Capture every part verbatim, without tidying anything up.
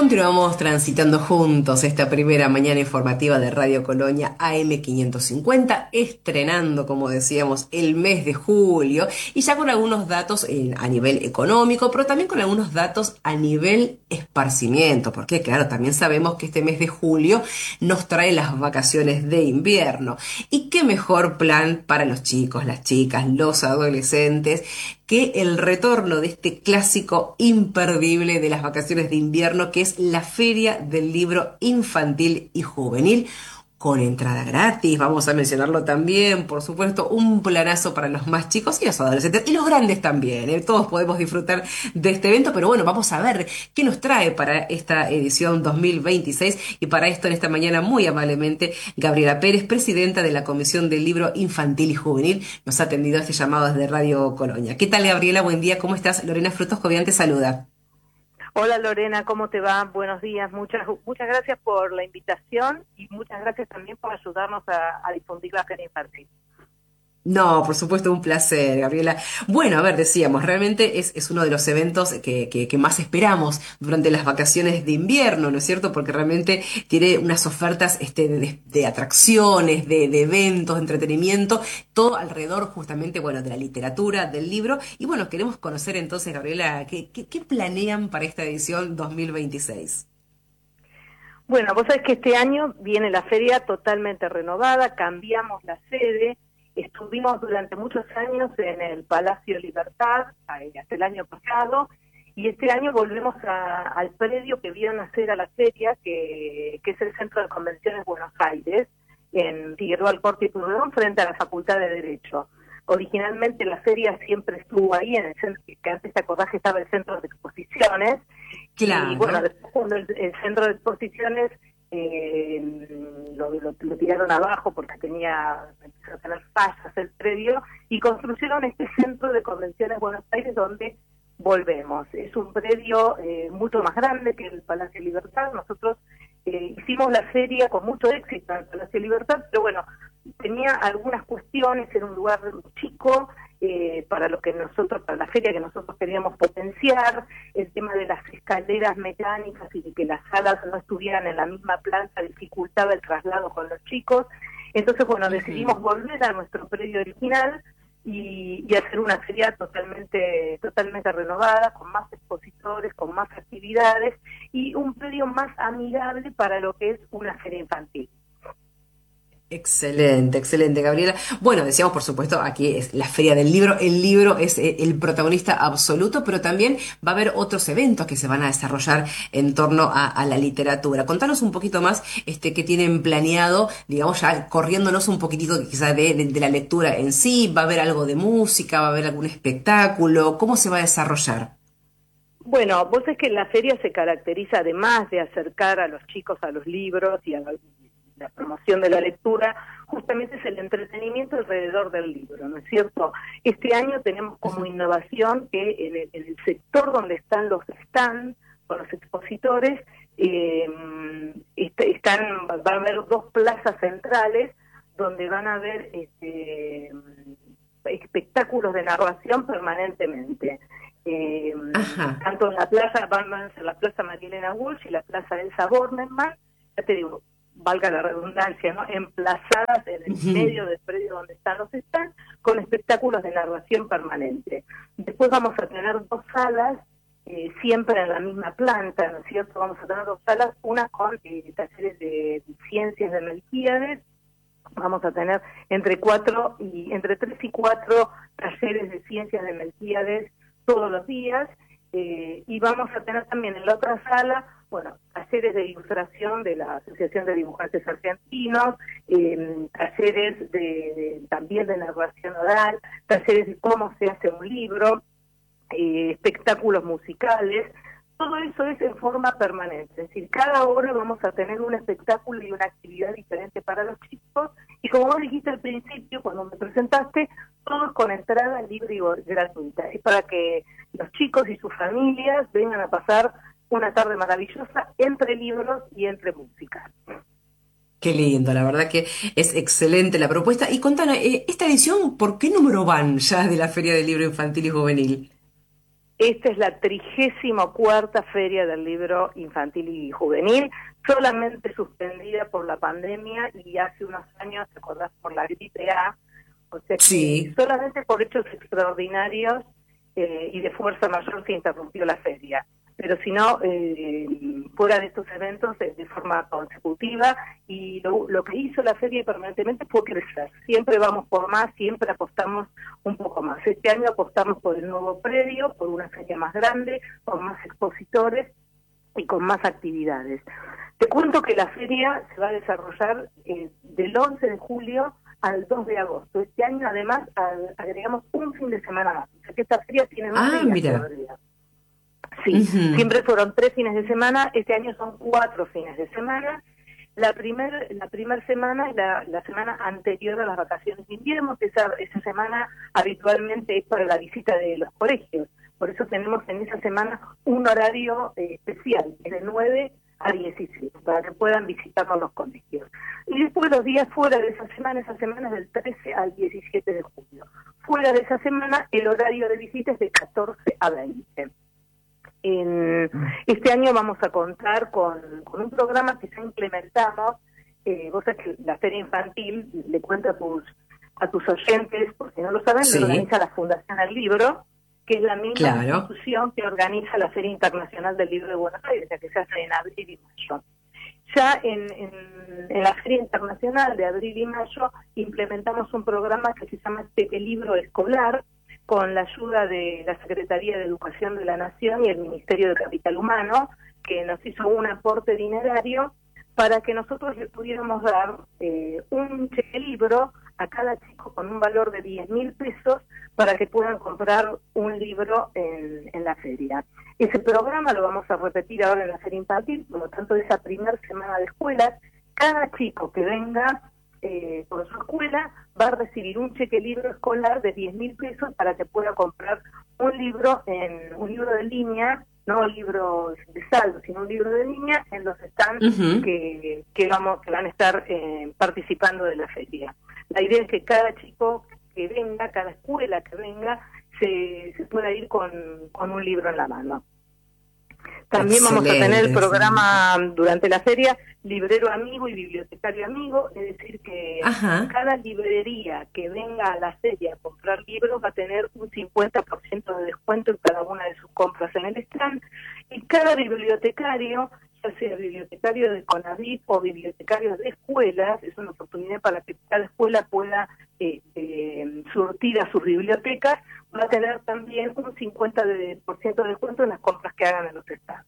Continuamos transitando juntos esta primera mañana informativa de Radio Colonia A M quinientos cincuenta, estrenando, como decíamos, el mes de julio y ya con algunos datos en- a nivel económico, pero también con algunos datos a nivel esparcimiento, porque claro, también sabemos que este mes de julio nos trae las vacaciones de invierno. ¿Y qué mejor plan para los chicos, las chicas, los adolescentes? Que el retorno de este clásico imperdible de las vacaciones de invierno, que es la Feria del Libro Infantil y Juvenil, con entrada gratis, vamos a mencionarlo también, por supuesto, un planazo para los más chicos y los adolescentes, y los grandes también, ¿eh? Todos podemos disfrutar de este evento, pero bueno, vamos a ver qué nos trae para esta edición dos mil veintiséis, y para esto en esta mañana muy amablemente Gabriela Pérez, presidenta de la Comisión del Libro Infantil y Juvenil, nos ha atendido a este llamado desde Radio Colonia. ¿Qué tal, Gabriela? Buen día, ¿cómo estás? Lorena Frutos Cobian te saluda. Hola Lorena, ¿cómo te va? Buenos días, muchas muchas gracias por la invitación y muchas gracias también por ayudarnos a, a difundir la feria infantil. No, por supuesto, un placer, Gabriela. Bueno, a ver, decíamos, realmente es, es uno de los eventos que, que, que más esperamos durante las vacaciones de invierno, ¿no es cierto? Porque realmente tiene unas ofertas este, de, de- de atracciones, de, de eventos, de entretenimiento, todo alrededor justamente, bueno, de la literatura, del libro. Y bueno, queremos conocer entonces, Gabriela, ¿qué, qué, qué planean para esta edición dos mil veintiséis? Bueno, vos sabés que este año viene la feria totalmente renovada, cambiamos la sede, estuvimos durante muchos años en el Palacio Libertad, eh, hasta el año pasado, y este año volvemos a- al predio que vieron hacer a la feria, que, que es el Centro de Convenciones Buenos Aires, en Figueroa Alcorta y Pueyrredón, frente a la Facultad de Derecho. Originalmente la feria siempre estuvo ahí, en el centro, que antes te acordás que estaba el Centro de Exposiciones, y bueno, Claro. después cuando el, el centro de exposiciones eh, lo, lo- lo tiraron abajo porque tenía empezó a tener fallas el predio y construyeron este centro de convenciones Buenos Aires donde volvemos. Es un predio eh, mucho más grande que el Palacio Libertad. Nosotros eh, hicimos la feria con mucho éxito en el Palacio Libertad, pero bueno, tenía algunas cuestiones, era un lugar chico, eh, para lo que nosotros, para la feria que nosotros queríamos potenciar, el tema de las escaleras mecánicas y de que las salas no estuvieran en la misma planta dificultaba el traslado con los chicos. Entonces, bueno, decidimos Ujú. volver a nuestro predio original y, y hacer una feria totalmente, totalmente renovada, con más expositores, con más actividades y un predio más amigable para lo que es una feria infantil. Excelente, excelente, Gabriela. Bueno, decíamos, por supuesto, aquí es la Feria del Libro. El libro es eh, el protagonista absoluto, pero también va a haber otros eventos que se van a desarrollar en torno a, a la literatura. Contanos un poquito más, este, qué tienen planeado, digamos, ya corriéndonos un poquitito quizá de, de, de la lectura en sí. ¿Va a haber algo de música? ¿Va a haber algún espectáculo? ¿Cómo se va a desarrollar? Bueno, vos es que la feria se caracteriza además de acercar a los chicos a los libros y a la, la promoción de la lectura, justamente es el entretenimiento alrededor del libro, ¿no es cierto? Este año tenemos como innovación que en el, en el sector donde están los stands, con los expositores, eh, est- están, va a haber dos plazas centrales donde van a haber este, espectáculos de narración permanentemente. Eh, Ajá. Tanto en la plaza, van a ser la plaza Marilena Walsh y la plaza Elsa Bornemann, ya te digo, valga la redundancia, ¿no? Emplazadas en el Ujú. medio del predio donde están los stands, con espectáculos de narración permanente. Después vamos a tener dos salas, eh, siempre en la misma planta, ¿no es cierto? Vamos a tener dos salas, una con eh, talleres de ciencias de Melquíades. Vamos a tener entre cuatro y entre tres y cuatro talleres de ciencias de Melquíades todos los días, eh, y vamos a tener también en la otra sala, bueno, talleres de ilustración de la Asociación de Dibujantes Argentinos, eh, talleres de, de- también de narración oral, talleres de cómo se hace un libro, eh, espectáculos musicales. Todo eso es en forma permanente, es decir, cada hora vamos a tener un espectáculo y una actividad diferente para los chicos, y como vos dijiste al principio, cuando me presentaste, todo es con entrada libre y gratuita. Es para que los chicos y sus familias vengan a pasar una tarde maravillosa entre libros y entre música. Qué lindo, la verdad que es excelente la propuesta. Y contanos, eh, esta edición, ¿por qué número van ya de la Feria del Libro Infantil y Juvenil? Esta es la trigésima cuarta Feria del Libro Infantil y Juvenil, solamente suspendida por la pandemia y hace unos años, ¿te acordás?, por la gripe A. O sea que Sí. solamente por hechos extraordinarios eh, y de fuerza mayor se interrumpió la feria. Pero si no, eh, fuera de estos eventos eh, de forma consecutiva, y lo, lo que hizo la feria permanentemente fue crecer. Siempre vamos por más, siempre apostamos un poco más. Este año apostamos por el nuevo predio, por una feria más grande, con más expositores y con más actividades. Te cuento que la feria se va a desarrollar eh, del once de julio al dos de agosto. Este año además al, agregamos un fin de semana más. O sea que esta feria tiene más Ah, días mira. todavía. Sí, Ujú. siempre fueron tres fines de semana, este año son cuatro fines de semana. La primer, la primer semana es la, la semana anterior a las vacaciones de invierno, que esa, esa semana habitualmente es para la visita de los colegios. Por eso tenemos en esa semana un horario eh, especial, es de nueve a diecisiete, para que puedan visitarnos los colegios. Y después los días fuera de esa semana, esa semana es del trece al diecisiete de julio. Fuera de esa semana el horario de visita es de catorce a veinte. En este año vamos a contar con, con un programa que ya implementamos. Eh, vos sabés que la Feria Infantil, le cuento a tus, a tus oyentes, porque no lo saben, Sí, lo organiza la Fundación del Libro, que es la misma claro. institución que organiza la Feria Internacional del Libro de Buenos Aires, la que se hace en abril y mayo. Ya en, en, en la Feria Internacional de abril y mayo implementamos un programa que se llama Pepe Libro Escolar, con la ayuda de la Secretaría de Educación de la Nación y el Ministerio de Capital Humano, que nos hizo un aporte dinerario para que nosotros le pudiéramos dar eh, un cheque libro a cada chico con un valor de diez mil pesos para que puedan comprar un libro en, en la feria. Ese programa lo vamos a repetir ahora en la Feria Infantil, por lo tanto, esa primera semana de escuelas, cada chico que venga Eh, por su escuela va a recibir un cheque libro escolar de diez mil pesos para que pueda comprar un libro en un libro de línea, no libros de saldo, sino un libro de línea en los stands Ujú. que, que vamos que van a estar eh, participando de la feria. La idea es que cada chico que venga, cada escuela que venga, se, se pueda ir con, con un libro en la mano. También vamos a tener el Excelente, excelente. programa durante la feria Librero Amigo y Bibliotecario Amigo, es decir que Ajá. cada librería que venga a la feria a comprar libros va a tener un cincuenta por ciento de descuento en cada una de sus compras en el stand, y cada bibliotecario, ya sea bibliotecario de CONAVIP o bibliotecario de escuelas, es una oportunidad para que cada escuela pueda eh, eh, surtir a sus bibliotecas, va a tener también un cincuenta por ciento de descuento en las compras que hagan en los stands.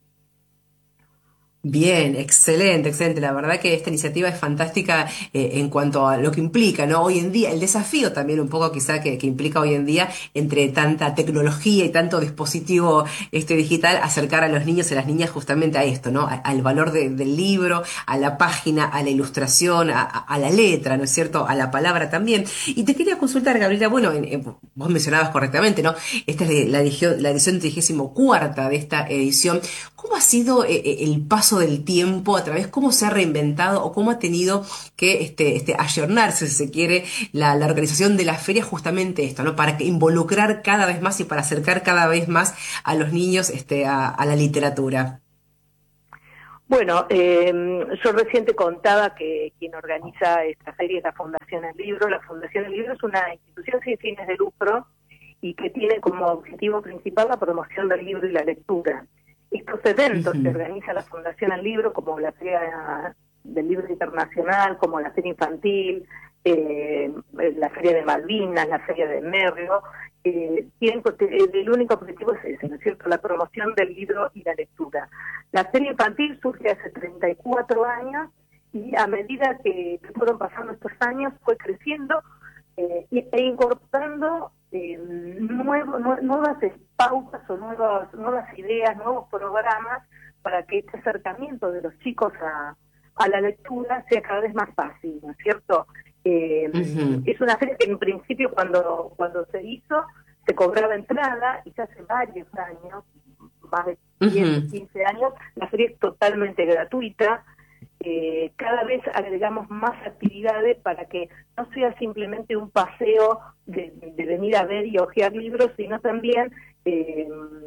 Bien, excelente, excelente. La verdad que esta iniciativa es fantástica eh, en cuanto a lo que implica, ¿no? Hoy en día, el desafío también un poco quizá que, que implica hoy en día entre tanta tecnología y tanto dispositivo este digital, acercar a los niños y a las niñas justamente a esto, ¿no? A- al valor de- del libro, a la página, a la ilustración, a, a- a la letra, ¿no es cierto? A la palabra también. Y te quería consultar, Gabriela, bueno, en- en- vos mencionabas correctamente, ¿no? Esta es de la edición, la edición trigésimo cuarta de esta edición. ¿Cómo ha sido eh, eh, el paso del tiempo a través, cómo se ha reinventado o cómo ha tenido que este, este, ayornarse, si se quiere, la, la organización de la feria justamente esto, ¿no? Para que involucrar cada vez más y para acercar cada vez más a los niños este, a, a la literatura? Bueno, eh, yo recién te contaba que quien organiza esta feria es la Fundación El Libro. La Fundación El Libro es una institución sin fines de lucro y que tiene como objetivo principal la promoción del libro y la lectura. Estos eventos que Ujú. organiza la Fundación El Libro, como la Feria del Libro Internacional, como la Feria Infantil, eh, la Feria de Malvinas, la Feria de Merlo, eh, tienen, el único objetivo es ese, ¿no es cierto?, la promoción del libro y la lectura. La Feria Infantil surge hace treinta y cuatro años y a medida que, que fueron pasando estos años fue creciendo eh, e incorporando eh, nuevo, nue- nuevas pautas o nuevas, nuevas ideas, nuevos programas para que este acercamiento de los chicos a, a la lectura sea cada vez más fácil, ¿no es cierto? Eh, Ujú. es una feria que en principio cuando, cuando se hizo se cobraba entrada y ya hace varios años, más de diez, Ujú. quince años, la feria es totalmente gratuita. eh, cada vez agregamos más actividades para que no sea simplemente un paseo de, de venir a ver y hojear libros, sino también eh,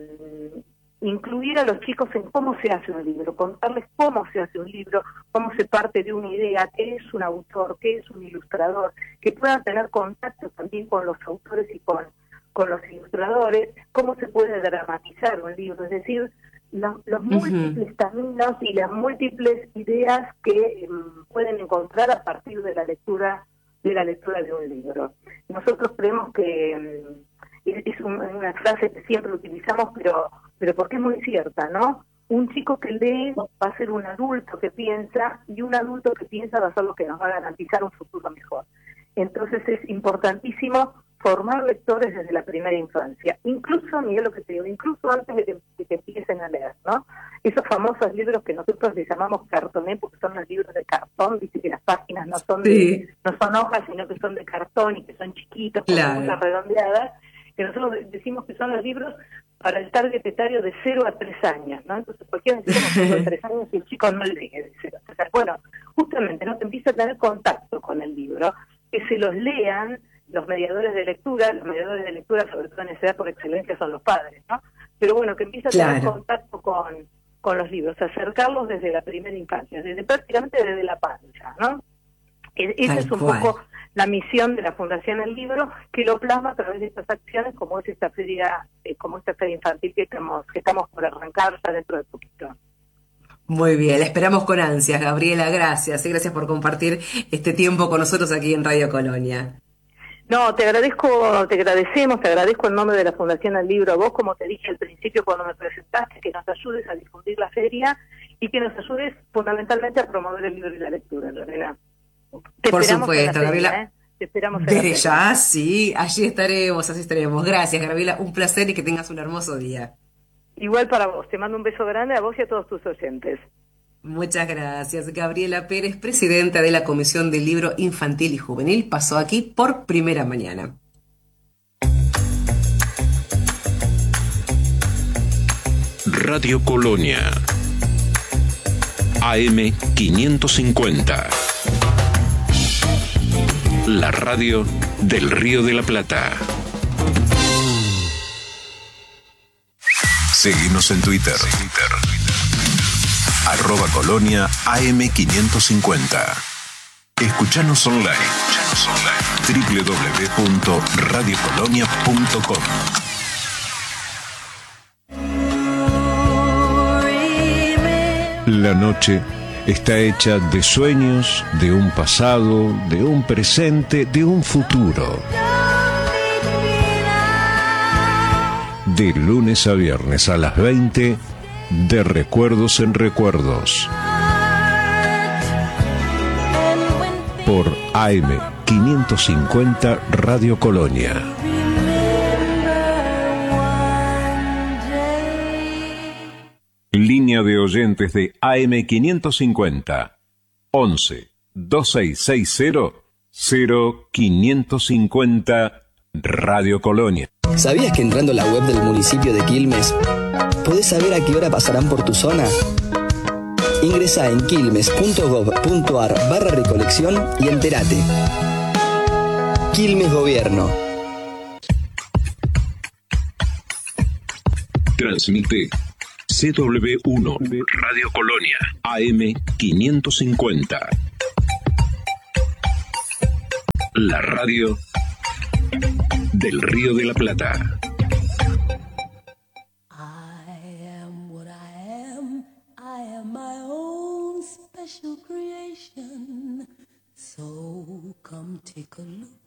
incluir a los chicos en cómo se hace un libro, contarles cómo se hace un libro, cómo se parte de una idea, qué es un autor, qué es un ilustrador, que puedan tener contacto también con los autores y con, con los ilustradores, cómo se puede dramatizar un libro, es decir, los, los uh-huh. múltiples caminos y las múltiples ideas que um, pueden encontrar a partir de la lectura de la lectura de un libro. Nosotros creemos que um, es un, una frase que siempre utilizamos, pero pero porque es muy cierta, ¿no? Un chico que lee va a ser un adulto que piensa, y un adulto que piensa va a ser lo que nos va a garantizar un futuro mejor. Entonces es importantísimo formar lectores desde la primera infancia. Incluso, mira lo que te digo, incluso antes de que, de que empiecen a leer, ¿no? Esos famosos libros que nosotros les llamamos cartoné, porque son los libros de cartón, dice que las páginas no son, sí. de, no son hojas, sino que son de cartón y que son chiquitos, claro. con puntas redondeadas, que nosotros decimos que son los libros para el target etario de cero a tres años, ¿no? Entonces cualquiera dice, como cero a tres años y el chico no lee de cero a tres años. Bueno, justamente, ¿no? Te empieza a tener contacto con el libro, que se los lean los mediadores de lectura, los mediadores de lectura, sobre todo en esa edad por excelencia, son los padres, ¿no? Pero bueno, que empieza a claro. tener contacto con, con los libros, acercarlos desde la primera infancia, desde prácticamente desde la panza, ¿no? E- esa Tal es un cual. poco la misión de la Fundación El Libro, que lo plasma a través de estas acciones, como es esta feria, eh, como esta feria infantil que estamos, que estamos por arrancar ya dentro de poquito. Muy bien, la esperamos con ansias, Gabriela, gracias, y gracias por compartir este tiempo con nosotros aquí en Radio Colonia. No, te agradezco, te agradecemos, te agradezco en nombre de la Fundación El Libro a vos, como te dije al principio cuando me presentaste, que nos ayudes a difundir la feria y que nos ayudes fundamentalmente a promover el libro y la lectura, Lorena. Te Por esperamos supuesto, en la feria, Gabriela. ¿eh? Te esperamos en Desde la ya, sí, allí estaremos, así estaremos. Gracias, Gabriela, un placer y que tengas un hermoso día. Igual para vos, te mando un beso grande a vos y a todos tus oyentes. Muchas gracias. Gabriela Pérez, presidenta de la Comisión del Libro Infantil y Juvenil, pasó aquí por primera mañana. Radio Colonia, A M quinientos cincuenta. La radio del Río de la Plata. Seguimos en Twitter. Arroba Colonia A M quinientos cincuenta. Escuchanos online. Escuchanos online. doble u doble u doble u punto radio colonia punto com. La noche está hecha de sueños, de un pasado, de un presente, de un futuro. De lunes a viernes a las veinte, de Recuerdos en Recuerdos. Por A M quinientos cincuenta Radio Colonia. Línea de oyentes de A M quinientos cincuenta. once, veintiséis sesenta, cero quinientos cincuenta Radio Colonia. ¿Sabías que entrando a la web del municipio de Quilmes podés saber a qué hora pasarán por tu zona? Ingresá en quilmes punto gob punto ar barra recolección y entérate. Quilmes Gobierno. Transmite C W uno Radio Colonia A M quinientos cincuenta. La radio del Río de la Plata. I am what I am. I am my own special creation. So come take a look